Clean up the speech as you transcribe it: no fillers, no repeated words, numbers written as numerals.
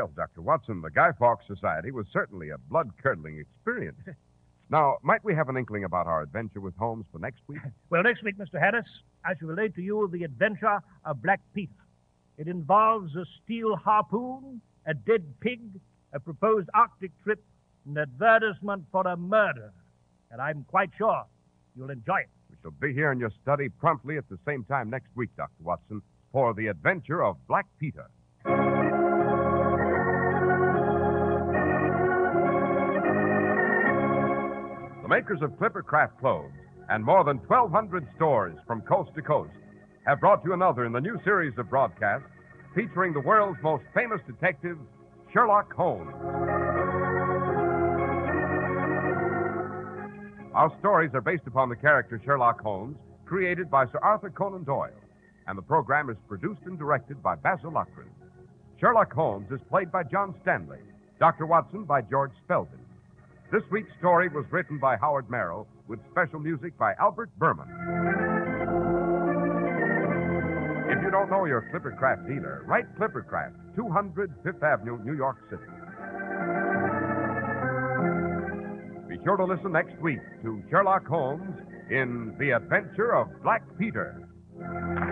Well, Dr. Watson, the Guy Fawkes Society was certainly a blood-curdling experience. Now, might we have an inkling about our adventure with Holmes for next week? Well, next week, Mr. Harris, I shall relate to you the adventure of Black Peter. It involves a steel harpoon, a dead pig, a proposed Arctic trip, an advertisement for a murder. And I'm quite sure you'll enjoy it. We shall be here in your study promptly at the same time next week, Dr. Watson, for the adventure of Black Peter. The makers of Clippercraft clothes and more than 1,200 stores from coast to coast have brought you another in the new series of broadcasts featuring the world's most famous detective, Sherlock Holmes. Our stories are based upon the character Sherlock Holmes, created by Sir Arthur Conan Doyle, and the program is produced and directed by Basil Loughrane. Sherlock Holmes is played by John Stanley, Dr. Watson by George Spelvin. This week's story was written by Howard Merrill with special music by Albert Berman. If you don't know your Clippercraft dealer, write Clippercraft, 200 Fifth Avenue, New York City. Be sure to listen next week to Sherlock Holmes in The Adventure of Black Peter.